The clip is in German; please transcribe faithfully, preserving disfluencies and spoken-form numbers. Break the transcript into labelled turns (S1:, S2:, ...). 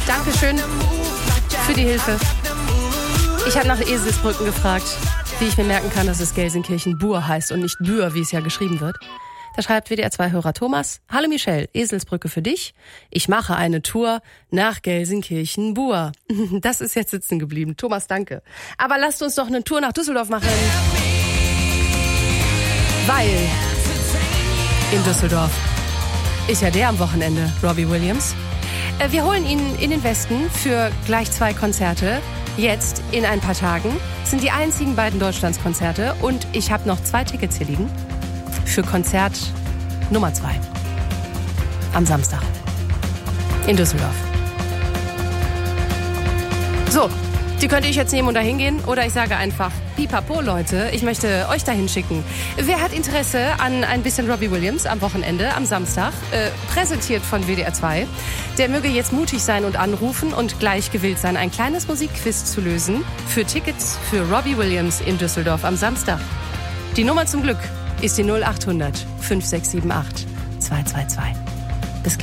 S1: Dankeschön für die Hilfe. Ich habe nach Eselsbrücken gefragt, wie ich mir merken kann, dass es Gelsenkirchen-Bur heißt und nicht Bühr, wie es ja geschrieben wird. Da schreibt W D R zwei Hörer Thomas: Hallo Michelle, Eselsbrücke für dich. Ich mache eine Tour nach Gelsenkirchen-Bur. Das ist jetzt sitzen geblieben. Thomas, danke. Aber lasst uns doch eine Tour nach Düsseldorf machen. Weil in Düsseldorf ist ja der am Wochenende, Robbie Williams. Wir holen ihn in den Westen für gleich zwei Konzerte. Jetzt, in ein paar Tagen, sind die einzigen beiden Deutschlandskonzerte. Und ich habe noch zwei Tickets hier liegen für Konzert Nummer zwei. Am Samstag. In Düsseldorf. So, die könnte ich jetzt nehmen und da hingehen. Oder ich sage einfach, pipapo Leute, ich möchte euch dahin schicken. Wer hat Interesse an ein bisschen Robbie Williams am Wochenende, am Samstag, äh, präsentiert von W D R zwei, der möge jetzt mutig sein und anrufen und gleich gewillt sein, ein kleines Musikquiz zu lösen für Tickets für Robbie Williams in Düsseldorf am Samstag. Die Nummer zum Glück ist die null acht hundert fünf sechs sieben acht zwei zwei zwei.